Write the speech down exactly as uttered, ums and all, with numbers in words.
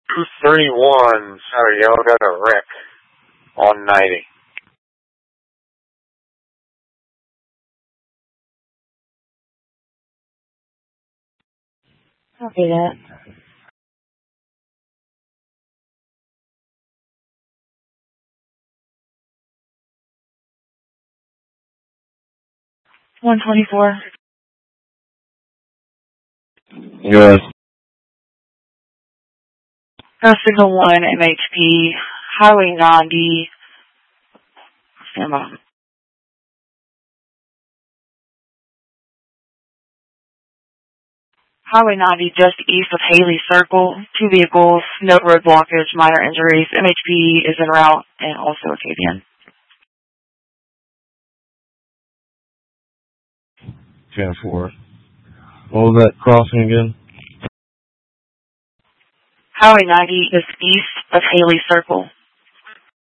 two thirty-one, Saturday, y'all got a wreck on ninety. Copy that. one twenty-four. Yes. Go signal one, M H P, Highway ninety. Stand by. Highway ninety, just east of Haley Circle. Two vehicles, no road blockage, minor injuries. M H P is en route, and also Acadian. ten four. What was that crossing again? Highway ninety is east of Haley Circle.